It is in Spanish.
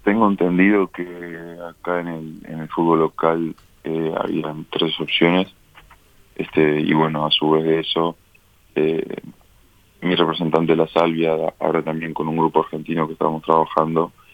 Tengo entendido que acá en el fútbol local habían tres opciones, y bueno, a su vez de eso, eh, mi representante La Salvia, ahora también con un grupo argentino que estamos trabajando,